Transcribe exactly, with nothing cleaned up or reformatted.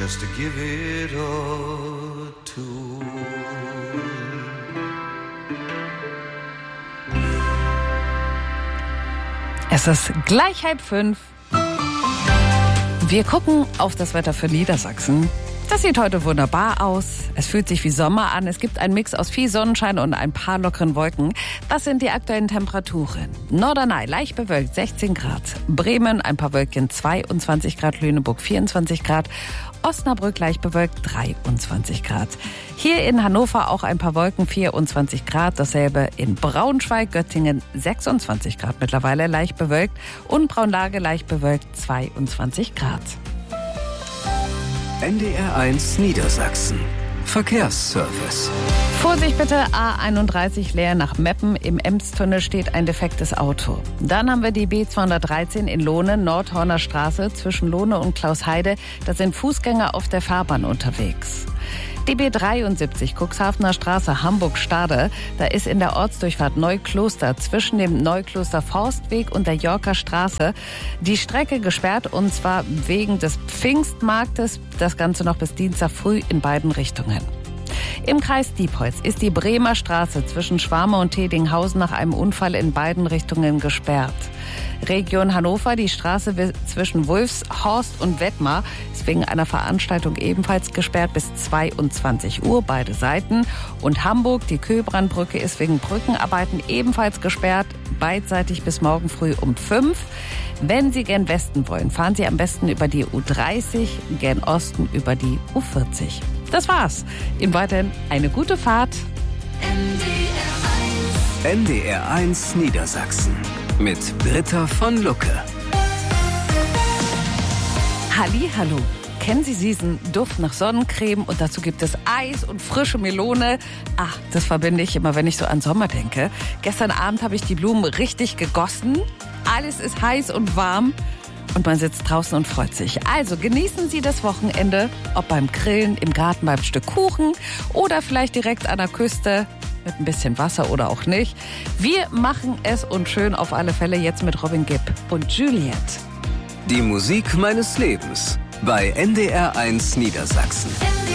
just to give it a tour. Es ist gleich halb fünf. Wir gucken auf das Wetter für Niedersachsen. Das sieht heute wunderbar aus. Es fühlt sich wie Sommer an. Es gibt einen Mix aus viel Sonnenschein und ein paar lockeren Wolken. Das sind die aktuellen Temperaturen. Norderney leicht bewölkt sechzehn Grad. Bremen ein paar Wölkchen zweiundzwanzig Grad. Lüneburg vierundzwanzig Grad. Osnabrück leicht bewölkt dreiundzwanzig Grad. Hier in Hannover auch ein paar Wolken vierundzwanzig Grad. Dasselbe in Braunschweig, Göttingen sechsundzwanzig Grad mittlerweile leicht bewölkt. Und Braunlage leicht bewölkt zweiundzwanzig Grad. N D R eins Niedersachsen. Verkehrsservice. Vorsicht bitte, A einunddreißig leer nach Meppen. Im Emstunnel steht ein defektes Auto. Dann haben wir die B zweihundertdreizehn in Lohne, Nordhorner Straße zwischen Lohne und Klausheide. Da sind Fußgänger auf der Fahrbahn unterwegs. Die B dreiundsiebzig, Cuxhavener Straße, Hamburg-Stade. Da ist in der Ortsdurchfahrt Neukloster zwischen dem Neukloster Forstweg und der Yorker Straße die Strecke gesperrt, und zwar wegen des Pfingstmarktes. Das Ganze noch bis Dienstag früh in beiden Richtungen. Im Kreis Diepholz ist die Bremer Straße zwischen Schwarme und Tedinghausen nach einem Unfall in beiden Richtungen gesperrt. Region Hannover, die Straße zwischen Wulfshorst und Wettmar ist wegen einer Veranstaltung ebenfalls gesperrt bis zweiundzwanzig Uhr, beide Seiten. Und Hamburg, die Köbrandbrücke ist wegen Brückenarbeiten ebenfalls gesperrt, beidseitig bis morgen früh um fünf. Wenn Sie gen Westen wollen, fahren Sie am besten über die U dreißig, gen Osten über die U vierzig. Das war's. Ihnen weiterhin eine gute Fahrt. N D R eins Niedersachsen mit Britta von Lucke. Hallihallo. Kennen Sie diesen Duft nach Sonnencreme und dazu gibt es Eis und frische Melone? Ach, das verbinde ich immer, wenn ich so an Sommer denke. Gestern Abend habe ich die Blumen richtig gegossen. Alles ist heiß und warm. Und man sitzt draußen und freut sich. Also genießen Sie das Wochenende, ob beim Grillen, im Garten beim Stück Kuchen oder vielleicht direkt an der Küste mit ein bisschen Wasser oder auch nicht. Wir machen es uns schön auf alle Fälle jetzt mit Robin Gibb und Juliet. Die Musik meines Lebens bei N D R eins Niedersachsen.